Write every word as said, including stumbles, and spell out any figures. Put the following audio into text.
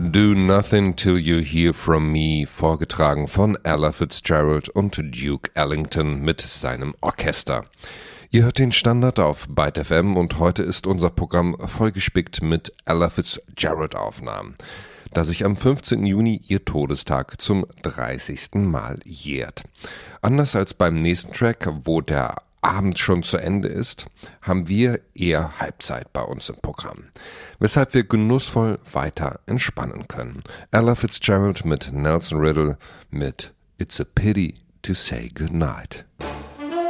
Do Nothing Till You Hear From Me, vorgetragen von Ella Fitzgerald und Duke Ellington mit seinem Orchester. Ihr hört den Standard auf Byte F M und heute ist unser Programm vollgespickt mit Ella Fitzgerald-Aufnahmen, da sich am fünfzehnten Juni ihr Todestag zum dreißigsten Mal jährt. Anders als beim nächsten Track, wo der Abend schon zu Ende ist, haben wir eher Halbzeit bei uns im Programm, weshalb wir genussvoll weiter entspannen können. Ella Fitzgerald mit Nelson Riddle mit It's a Pity to Say Goodnight.